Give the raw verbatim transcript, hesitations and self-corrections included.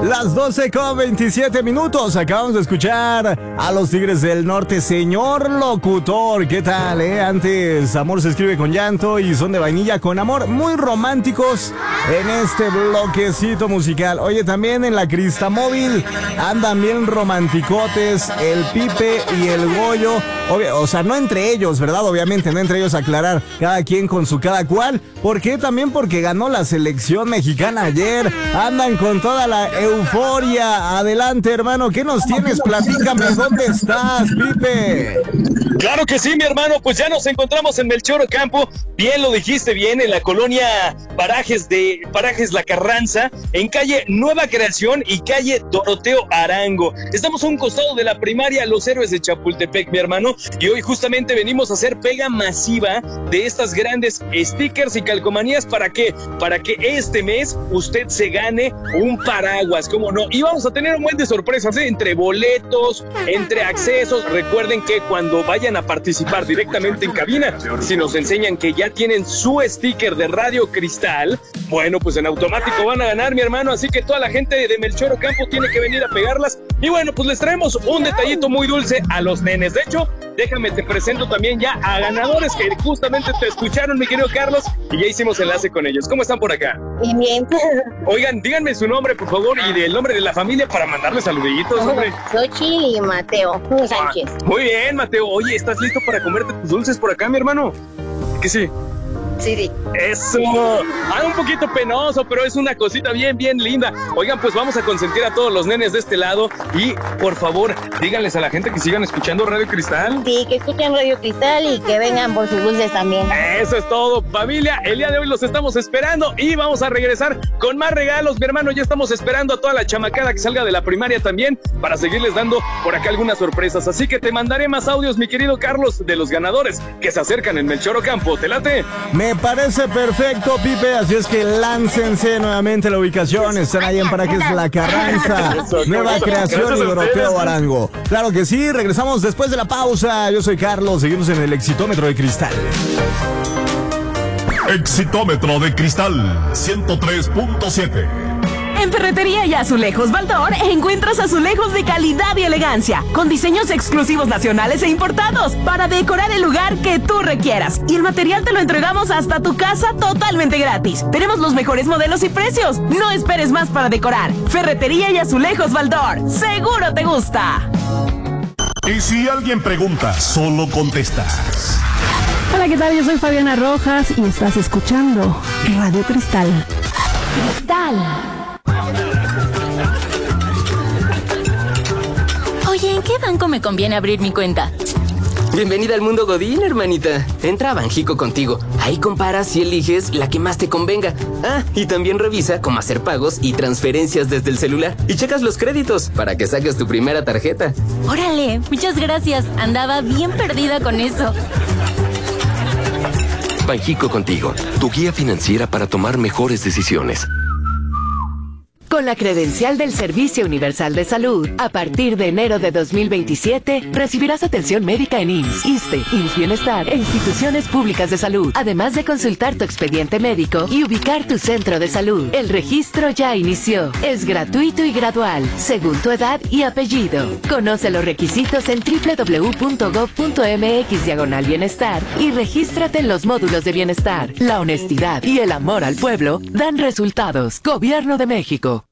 Las doce con veintisiete minutos. Acabamos de escuchar a los Tigres del Norte. Señor locutor, ¿qué tal, eh? Antes, Amor se escribe con llanto y Son de Vainilla con amor. Muy románticos en este bloquecito musical. Oye, también en la Cristamóvil andan bien romanticotes el Pipe y el Goyo. Obvio, o sea, no entre ellos, ¿verdad? Obviamente, no entre ellos, aclarar. Cada quien con su cada cual. ¿Por qué? También porque ganó la selección mexicana ayer. Andan con toda la euforia. Adelante, hermano, ¿qué nos tienes? Platícame, ¿dónde estás, Pipe? Claro que sí, mi hermano, pues ya nos encontramos en Melchor Ocampo, bien lo dijiste bien, en la colonia Parajes de Parajes La Carranza, en calle Nueva Creación y calle Doroteo Arango. Estamos a un costado de la primaria Los Héroes de Chapultepec, mi hermano, y hoy justamente venimos a hacer pega masiva de estas grandes stickers y calcomanías. ¿Para qué? Para que este mes usted se gane un paraguas, ¿cómo no? Y vamos a tener un buen de sorpresas, ¿eh? Entre boletos, entre accesos. Recuerden que cuando vayan a participar directamente en cabina, si nos enseñan que ya tienen su sticker de Radio Cristal, bueno, pues en automático van a ganar, mi hermano, así que toda la gente de Melchor Ocampo tiene que venir a pegarlas. Y bueno, pues les traemos un detallito muy dulce a los nenes. De hecho, déjame te presento también ya a ganadores que justamente te escucharon, mi querido Carlos, y ya hicimos enlace con ellos. ¿Cómo están por acá? Bien, bien. Oigan, díganme su nombre, por favor, y el nombre de la familia para mandarles saluditos, hombre. Xochitl y Mateo Sánchez. Ah, muy bien, Mateo. Oye, ¿estás listo para comerte tus dulces por acá, mi hermano? ¿Que sí? Sí, sí. ¡Eso! Ah, un poquito penoso, pero es una cosita bien, bien linda. Oigan, pues vamos a consentir a todos los nenes de este lado y, por favor, díganles a la gente que sigan escuchando Radio Cristal. Sí, que escuchen Radio Cristal y que vengan por sus dulces también. Eso es todo, familia. El día de hoy los estamos esperando y vamos a regresar con más regalos, mi hermano. Ya estamos esperando a toda la chamacada que salga de la primaria también para seguirles dando por acá algunas sorpresas. Así que te mandaré más audios, mi querido Carlos, de los ganadores que se acercan en Melchor Ocampo. ¿Te late? Me parece perfecto, Pipe, así es que láncense nuevamente a la ubicación. Están ahí en Parajes La Carranza, Nueva Creación y Doroteo Arango. Claro que sí, regresamos después de la pausa. Yo soy Carlos, seguimos en el Exitómetro de Cristal. Exitómetro de Cristal, ciento tres punto siete. En Ferretería y Azulejos Baldor encuentras azulejos de calidad y elegancia, con diseños exclusivos nacionales e importados, para decorar el lugar que tú requieras. Y el material te lo entregamos hasta tu casa totalmente gratis. Tenemos los mejores modelos y precios. No esperes más para decorar. Ferretería y Azulejos Baldor. ¡Seguro te gusta! Y si alguien pregunta, solo contestas. Hola, ¿qué tal? Yo soy Fabiana Rojas y estás escuchando Radio Cristal. Cristal. Oye, ¿en qué banco me conviene abrir mi cuenta? Bienvenida al mundo Godín, hermanita. Entra a Banjico Contigo. Ahí comparas y eliges la que más te convenga. Ah, y también revisa cómo hacer pagos y transferencias desde el celular. Y checas los créditos para que saques tu primera tarjeta. Órale, muchas gracias. Andaba bien perdida con eso. Banjico Contigo, tu guía financiera para tomar mejores decisiones. Con la credencial del Servicio Universal de Salud, a partir de enero de dos mil veintisiete, recibirás atención médica en I M S S, ISSSTE, I M S S Bienestar e instituciones públicas de salud, además de consultar tu expediente médico y ubicar tu centro de salud. El registro ya inició. Es gratuito y gradual, según tu edad y apellido. Conoce los requisitos en doble u doble u doble u punto gob punto mx diagonal bienestar y regístrate en los módulos de bienestar. La honestidad y el amor al pueblo dan resultados. Gobierno de México.